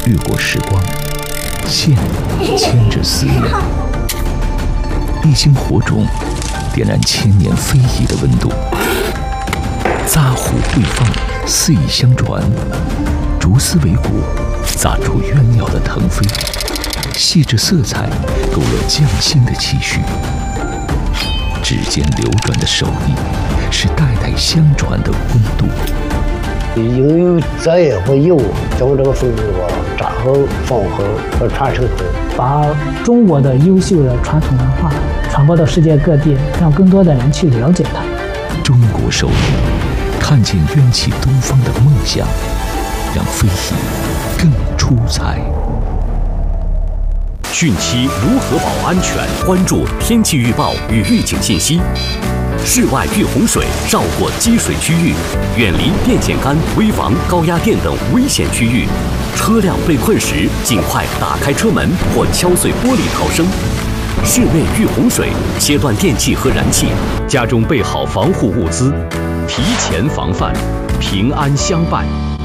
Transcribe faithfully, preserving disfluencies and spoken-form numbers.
掠过时光，线牵着思念，一星火种点燃千年非遗的温度。扎虎会放，四意相传，竹丝为骨，砸出鸳鸟的腾飞。细致色彩勾勒匠心的期许，指尖流转的手艺是代代相传的温度。 应有责任和义务将这个风景我扎好、放好和传承好， 把中国的优秀的传统文化传播到世界各地，让更多的人去了解它。 中国手艺，看见冤气东方的梦想，让非遗更出彩。 汛期如何保安全？关注天气预报与预警信息。室外遇洪水，绕过积水区域，远离电线杆、危房、高压电等危险区域。车辆被困时，尽快打开车门或敲碎玻璃逃生。室内遇洪水，切断电器和燃气，家中备好防护物资，提前防范，平安相伴。